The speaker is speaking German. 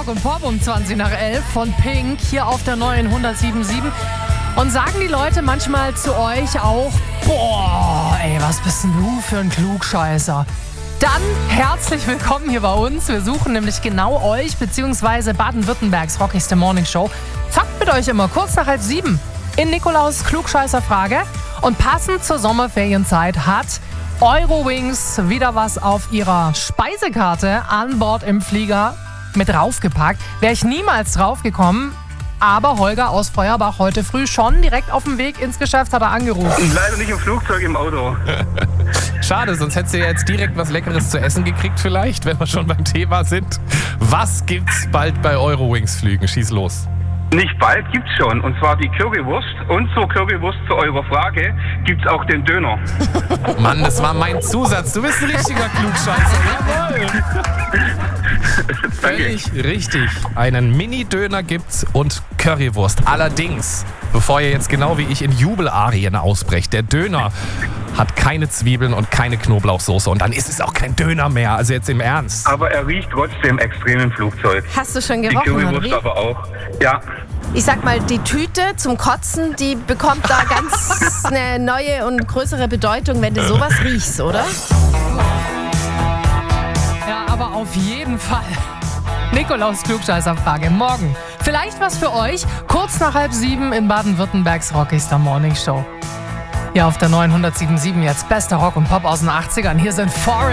und Pop um 20 nach 11 von Pink hier auf der neuen 107.7. Und sagen die Leute manchmal zu euch auch, boah, ey, was bist denn du für ein Klugscheißer? Dann herzlich willkommen hier bei uns. Wir suchen nämlich genau euch, beziehungsweise Baden-Württembergs rockigste Morningshow. Zockt mit euch immer kurz nach 6:30 in Nikolaus Klugscheißer-Frage. Und passend zur Sommerferienzeit hat Eurowings wieder was auf ihrer Speisekarte an Bord im Flieger mit draufgepackt. Wäre ich niemals draufgekommen, aber Holger aus Feuerbach heute früh schon direkt auf dem Weg ins Geschäft hat er angerufen. Leider nicht im Flugzeug, im Auto. Schade, sonst hättest du ja jetzt direkt was Leckeres zu essen gekriegt vielleicht, wenn wir schon beim Thema sind. Was gibt's bald bei Eurowings-Flügen? Schieß los. Nicht bald, gibt's schon. Und zwar die Currywurst. Und zur Currywurst, zu eurer Frage, gibt's auch den Döner. Mann, das war mein Zusatz. Du bist ein richtiger Klugscheißer. Jawohl. Völlig richtig. Einen Mini-Döner gibt's und Currywurst. Allerdings, bevor ihr jetzt genau wie ich in Jubelarien ausbrecht, der Döner hat keine Zwiebeln und keine Knoblauchsoße. Und dann ist es auch kein Döner mehr. Also jetzt im Ernst. Aber er riecht trotzdem extrem im Flugzeug. Hast du schon Die gerochen, Currywurst Henry? aber auch. Ja. Ich sag mal, die Tüte zum Kotzen, die bekommt da ganz eine neue und größere Bedeutung, wenn du sowas riechst, oder? Ja, aber auf jeden Fall. Nikolaus Klugscheißer-Frage morgen. Vielleicht was für euch, kurz nach 6:30 in Baden-Württembergs rockigster Morningshow. Ja, auf der neuen 107.7 jetzt bester Rock und Pop aus den 80ern. Hier sind Forest.